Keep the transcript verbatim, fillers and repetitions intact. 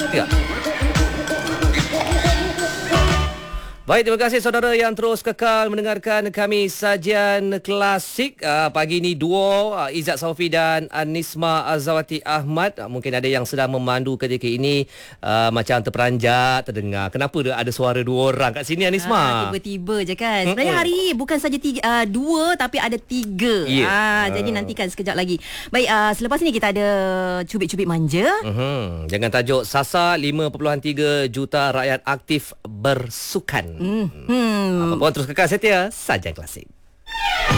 Setia. Baik, terima kasih saudara yang terus kekal mendengarkan kami sajian klasik uh, pagi ini. Duo uh, Izzat Saufi dan Anisma Azawati Ahmad. Uh, mungkin ada yang sedang memandu ketika ini uh, macam terperanjat, terdengar. Kenapa ada suara dua orang kat sini, Anisma? Ah, tiba-tiba je kan. Sebenarnya hari ini bukan saja tiga, uh, dua tapi ada tiga. Yeah. Ah, jadi nantikan sekejap lagi. Baik, uh, selepas ini kita ada cubit-cubit manja. Uh-huh. Jangan tajuk Sasa lima perpuluhan tiga juta rakyat aktif bersukan. Hmm. Hmm. Apa pun terus kekal setia sajian klasik.